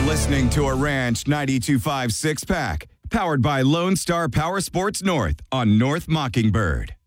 listening to a Ranch 92.5 six-pack, powered by Lone Star Power Sports North on North Mockingbird.